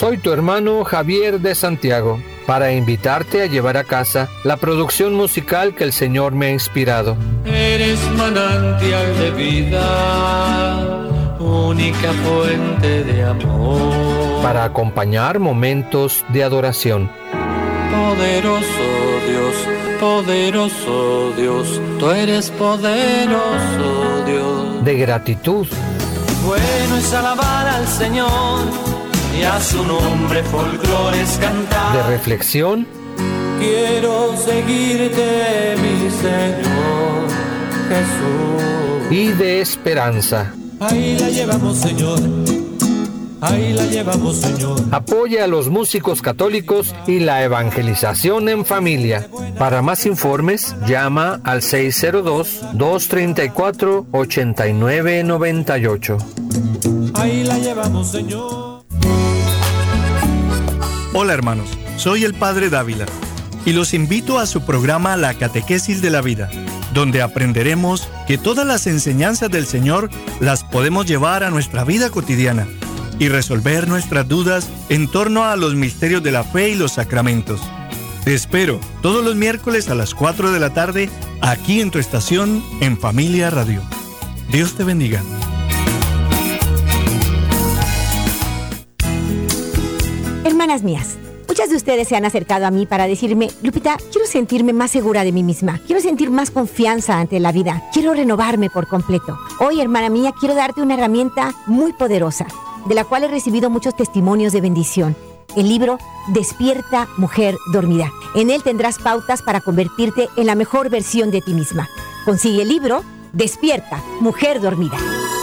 Soy tu hermano Javier de Santiago, para invitarte a llevar a casa la producción musical que el Señor me ha inspirado. Eres manantial de vida, única fuente de amor. Para acompañar momentos de adoración. Poderoso Dios, tú eres poderoso Dios. De gratitud. Bueno es alabar al Señor y a su nombre folclores cantar. De reflexión. Quiero seguirte, mi Señor Jesús. Y de esperanza. Ahí la llevamos, Señor. Ahí la llevamos, Señor. Apoya a los músicos católicos y la evangelización en familia. Para más informes, llama al 602-234-8998. Ahí la llevamos, Señor. Hola hermanos, soy el Padre Dávila y los invito a su programa La Catequesis de la Vida, donde aprenderemos que todas las enseñanzas del Señor las podemos llevar a nuestra vida cotidiana y resolver nuestras dudas en torno a los misterios de la fe y los sacramentos. Te espero todos los miércoles a las 4 de la tarde aquí en tu estación en Familia Radio. Dios te bendiga. Hermanas mías, muchas de ustedes se han acercado a mí para decirme: Lupita, quiero sentirme más segura de mí misma, quiero sentir más confianza ante la vida, quiero renovarme por completo. Hoy, hermana mía, quiero darte una herramienta muy poderosa, de la cual he recibido muchos testimonios de bendición. El libro Despierta, Mujer Dormida. En él tendrás pautas para convertirte en la mejor versión de ti misma. Consigue el libro Despierta, Mujer Dormida.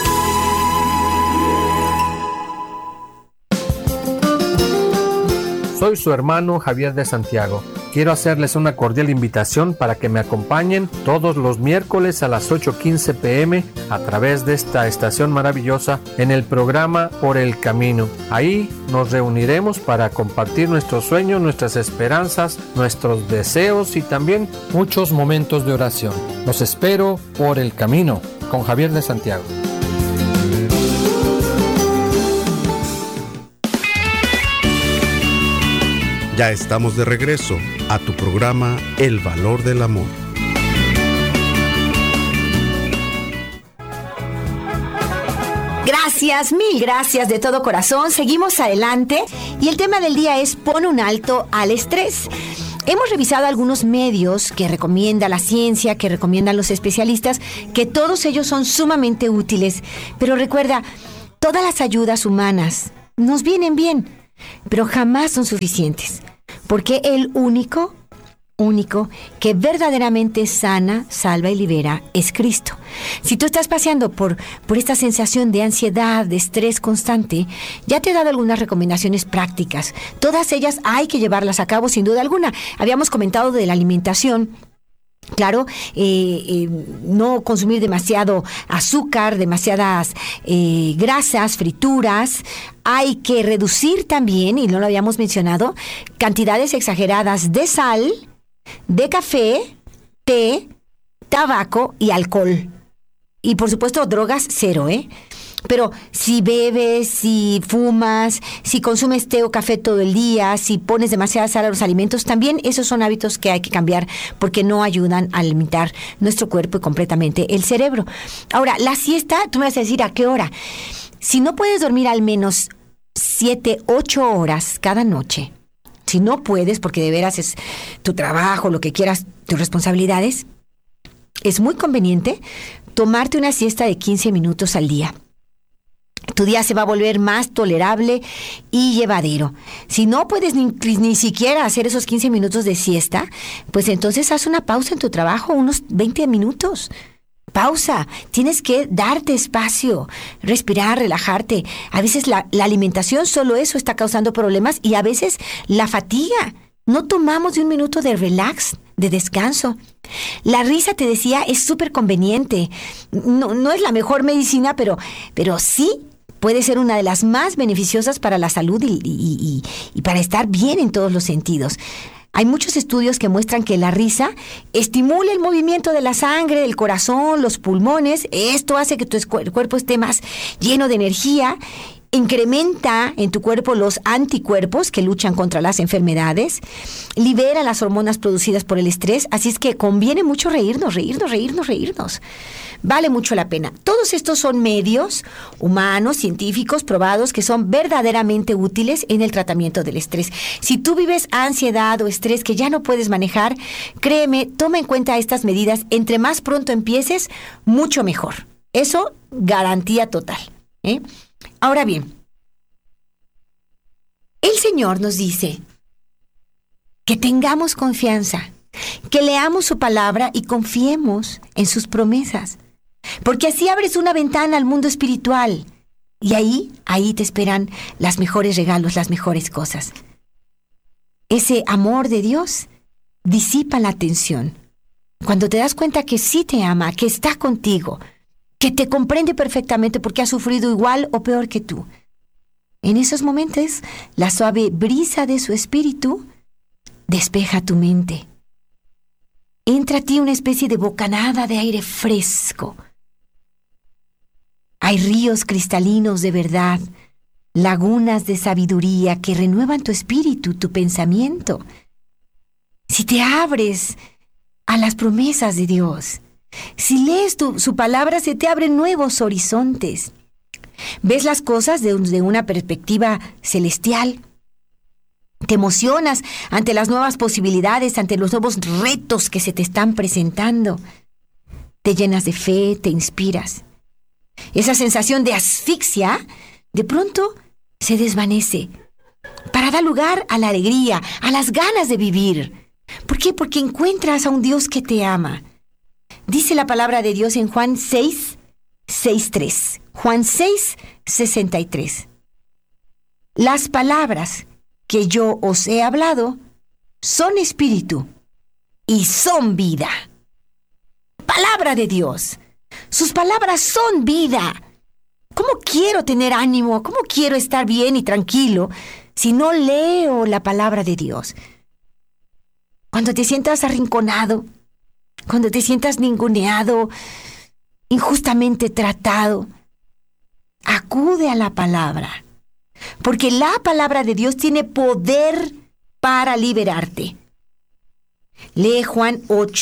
Soy su hermano Javier de Santiago. Quiero hacerles una cordial invitación para que me acompañen todos los miércoles a las 8:15 p.m. a través de esta estación maravillosa en el programa Por el Camino. Ahí nos reuniremos para compartir nuestros sueños, nuestras esperanzas, nuestros deseos y también muchos momentos de oración. Los espero por el camino con Javier de Santiago. Ya estamos de regreso a tu programa El Valor del Amor. Gracias, mil gracias de todo corazón. Seguimos adelante y el tema del día es: pon un alto al estrés. Hemos revisado algunos medios que recomienda la ciencia, que recomiendan los especialistas, que todos ellos son sumamente útiles. Pero recuerda, todas las ayudas humanas nos vienen bien, pero jamás son suficientes, porque el único que verdaderamente sana, salva y libera es Cristo. Si tú estás paseando por esta sensación de ansiedad, de estrés constante, ya te he dado algunas recomendaciones prácticas. Todas ellas hay que llevarlas a cabo sin duda alguna. Habíamos comentado de la alimentación. Claro, no consumir demasiado azúcar, demasiadas grasas, frituras. Hay que reducir también, y no lo habíamos mencionado, cantidades exageradas de sal, de café, té, tabaco y alcohol. Y por supuesto, drogas cero, Pero si bebes, si fumas, si consumes té o café todo el día, si pones demasiada sal a los alimentos, también esos son hábitos que hay que cambiar porque no ayudan a limitar nuestro cuerpo y completamente el cerebro. Ahora, la siesta, tú me vas a decir ¿a qué hora? Si no puedes dormir al menos 7, 8 horas cada noche, si no puedes, porque de veras es tu trabajo, lo que quieras, tus responsabilidades, es muy conveniente tomarte una siesta de 15 minutos al día. Tu día se va a volver más tolerable y llevadero. Si no puedes ni siquiera hacer esos 15 minutos de siesta, pues entonces haz una pausa en tu trabajo, unos 20 minutos. Pausa, tienes que darte espacio, respirar, relajarte. A veces la alimentación, solo eso está causando problemas, y a veces la fatiga. No tomamos de un minuto de relax, de descanso. La risa, te decía, es súper conveniente. No es la mejor medicina, pero sí puede ser una de las más beneficiosas para la salud y para estar bien en todos los sentidos. Hay muchos estudios que muestran que la risa estimula el movimiento de la sangre, del corazón, los pulmones. Esto hace que tu cuerpo esté más lleno de energía incrementa en tu cuerpo los anticuerpos que luchan contra las enfermedades, libera las hormonas producidas por el estrés, así es que conviene mucho reírnos. Vale mucho la pena. Todos estos son medios humanos, científicos, probados, que son verdaderamente útiles en el tratamiento del estrés. Si tú vives ansiedad o estrés que ya no puedes manejar, créeme, toma en cuenta estas medidas. Entre más pronto empieces, mucho mejor. Eso, garantía total. Ahora bien, el Señor nos dice que tengamos confianza, que leamos su palabra y confiemos en sus promesas, porque así abres una ventana al mundo espiritual y ahí te esperan los mejores regalos, las mejores cosas. Ese amor de Dios disipa la tensión. Cuando te das cuenta que sí te ama, que está contigo, que te comprende perfectamente porque ha sufrido igual o peor que tú. En esos momentos, la suave brisa de su espíritu despeja tu mente. Entra a ti una especie de bocanada de aire fresco. Hay ríos cristalinos de verdad, lagunas de sabiduría que renuevan tu espíritu, tu pensamiento. Si te abres a las promesas de Dios, si lees su palabra, se te abren nuevos horizontes. Ves las cosas desde una perspectiva celestial. Te emocionas ante las nuevas posibilidades, ante los nuevos retos que se te están presentando. Te llenas de fe, te inspiras. Esa sensación de asfixia, de pronto, se desvanece para dar lugar a la alegría, a las ganas de vivir. ¿Por qué? Porque encuentras a un Dios que te ama. Dice la palabra de Dios en Juan 6:3. Juan 6:63. Las palabras que yo os he hablado son espíritu y son vida. Palabra de Dios. Sus palabras son vida. ¿Cómo quiero tener ánimo? ¿Cómo quiero estar bien y tranquilo si no leo la palabra de Dios? Cuando te sientas arrinconado, cuando te sientas ninguneado, injustamente tratado, acude a la palabra, porque la palabra de Dios tiene poder para liberarte. Lee Juan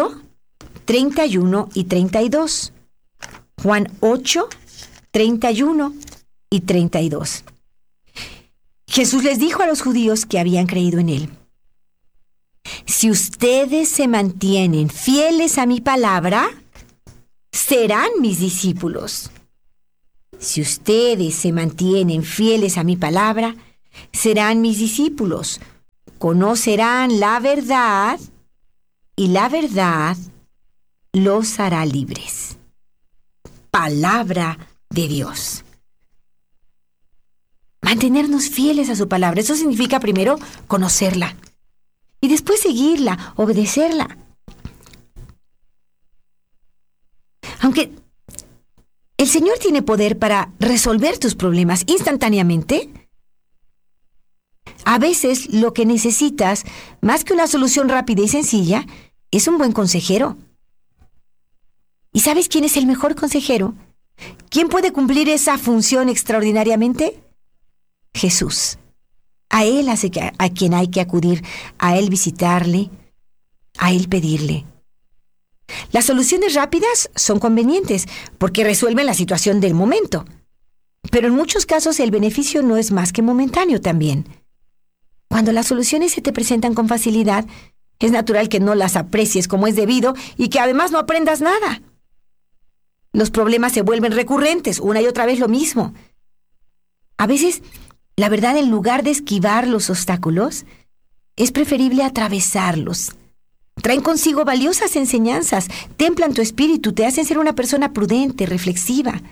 8:31 y 32. Juan 8:31 y 32. Jesús les dijo a los judíos que habían creído en él: si ustedes se mantienen fieles a mi palabra, serán mis discípulos. Si ustedes se mantienen fieles a mi palabra, serán mis discípulos. Conocerán la verdad y la verdad los hará libres. Palabra de Dios. Mantenernos fieles a su palabra. Eso significa primero conocerla y después seguirla, obedecerla. Aunque el Señor tiene poder para resolver tus problemas instantáneamente, a veces lo que necesitas, más que una solución rápida y sencilla, es un buen consejero. ¿Y sabes quién es el mejor consejero? ¿Quién puede cumplir esa función extraordinariamente? Jesús. A Él a quien hay que acudir, a Él visitarle, a Él pedirle. Las soluciones rápidas son convenientes porque resuelven la situación del momento. Pero en muchos casos el beneficio no es más que momentáneo también. Cuando las soluciones se te presentan con facilidad, es natural que no las aprecies como es debido y que además no aprendas nada. Los problemas se vuelven recurrentes, una y otra vez lo mismo. A veces, la verdad, en lugar de esquivar los obstáculos, es preferible atravesarlos. Traen consigo valiosas enseñanzas, templan tu espíritu, te hacen ser una persona prudente, reflexiva.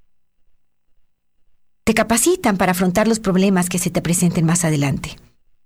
Te capacitan para afrontar los problemas que se te presenten más adelante.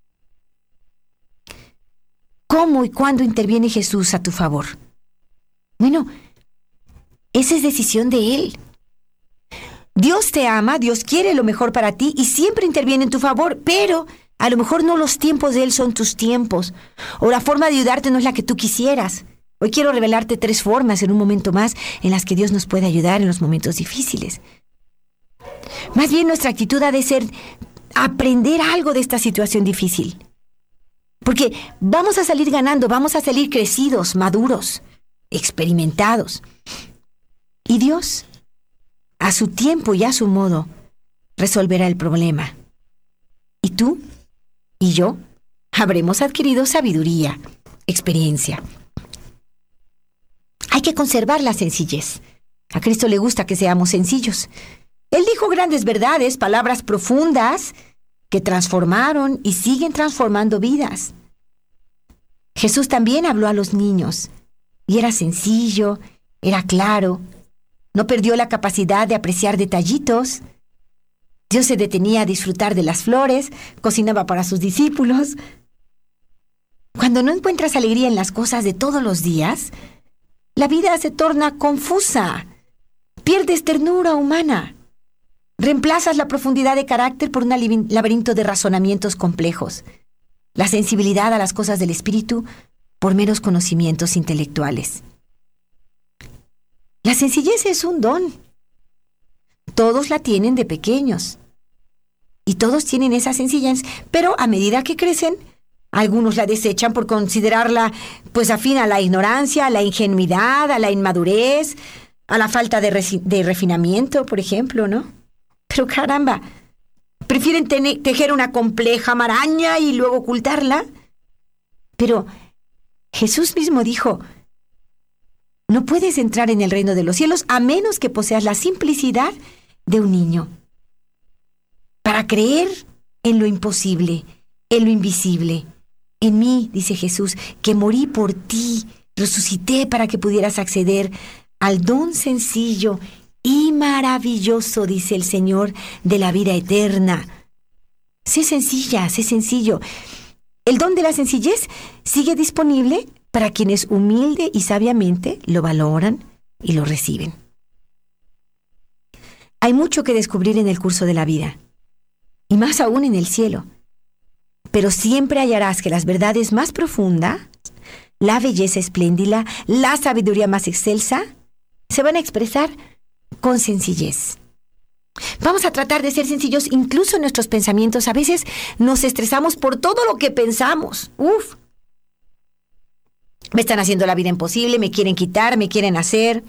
¿Cómo y cuándo interviene Jesús a tu favor? Bueno, esa es decisión de Él. Dios te ama, Dios quiere lo mejor para ti y siempre interviene en tu favor, pero a lo mejor no los tiempos de Él son tus tiempos, o la forma de ayudarte no es la que tú quisieras. Hoy quiero revelarte 3 formas en un momento más en las que Dios nos puede ayudar en los momentos difíciles. Más bien nuestra actitud ha de ser aprender algo de esta situación difícil. Porque vamos a salir ganando, vamos a salir crecidos, maduros, experimentados. Y Dios, a su tiempo y a su modo, resolverá el problema. Y tú y yo habremos adquirido sabiduría, experiencia. Hay que conservar la sencillez. A Cristo le gusta que seamos sencillos. Él dijo grandes verdades, palabras profundas que transformaron y siguen transformando vidas. Jesús también habló a los niños y era sencillo, era claro. No perdió la capacidad de apreciar detallitos. Dios se detenía a disfrutar de las flores, cocinaba para sus discípulos. Cuando no encuentras alegría en las cosas de todos los días, la vida se torna confusa. Pierdes ternura humana. Reemplazas la profundidad de carácter por un laberinto de razonamientos complejos. La sensibilidad a las cosas del espíritu por meros conocimientos intelectuales. La sencillez es un don. Todos la tienen de pequeños. Y todos tienen esa sencillez, pero a medida que crecen, algunos la desechan por considerarla afín a la ignorancia, a la ingenuidad, a la inmadurez, a la falta de refinamiento, por ejemplo, ¿no? Pero caramba, prefieren tejer una compleja maraña y luego ocultarla. Pero Jesús mismo dijo, no puedes entrar en el reino de los cielos a menos que poseas la simplicidad de un niño. Para creer en lo imposible, en lo invisible. En mí, dice Jesús, que morí por ti, resucité para que pudieras acceder al don sencillo y maravilloso, dice el Señor, de la vida eterna. Sé sencilla, sé sencillo. El don de la sencillez sigue disponible para quienes humilde y sabiamente lo valoran y lo reciben. Hay mucho que descubrir en el curso de la vida, y más aún en el cielo. Pero siempre hallarás que las verdades más profundas, la belleza espléndida, la sabiduría más excelsa, se van a expresar con sencillez. Vamos a tratar de ser sencillos incluso en nuestros pensamientos. A veces nos estresamos por todo lo que pensamos. Me están haciendo la vida imposible, me quieren quitar, me quieren hacer.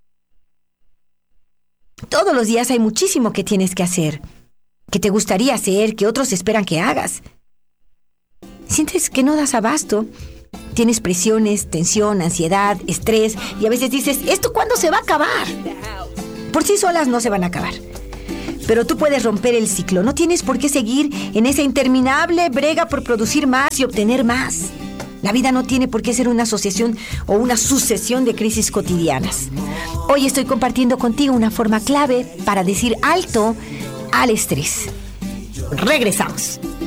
Todos los días hay muchísimo que tienes que hacer, que te gustaría hacer, que otros esperan que hagas. Sientes que no das abasto. Tienes presiones, tensión, ansiedad, estrés, y a veces dices, ¿esto cuándo se va a acabar? Por sí solas no se van a acabar. Pero tú puedes romper el ciclo. No tienes por qué seguir en esa interminable brega por producir más y obtener más. La vida no tiene por qué ser una asociación o una sucesión de crisis cotidianas. Hoy estoy compartiendo contigo una forma clave para decir alto al estrés. Regresamos.